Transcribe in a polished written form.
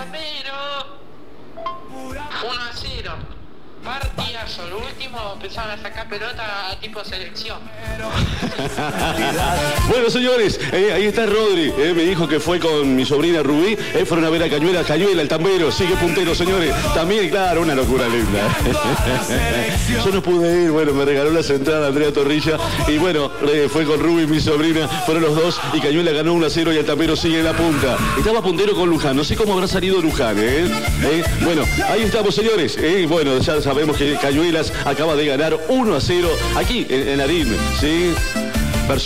Tampero. 1-0. Partidazo. Lo último empezaron a sacar pelota tipo selección. Bueno, señores, ahí está Rodri. Me dijo que fue con mi sobrina Rubí. Fueron a ver a Cañuela, el Tampero. Sigue puntero, señores. También, claro, una locura linda. Yo no pude ir. Bueno, me regaló las entradas Andrea Torrilla. Y bueno, fue con Rubí, mi sobrina. Fueron los dos. Y Cañuela ganó 1-0 y el Tampero sigue en la punta. Estaba puntero con Luján. No sé cómo habrá salido Luján, Bueno, ahí estamos, señores. Bueno, ya sabemos que Cañuelas acaba de ganar 1-0 aquí en Larín, ¿sí?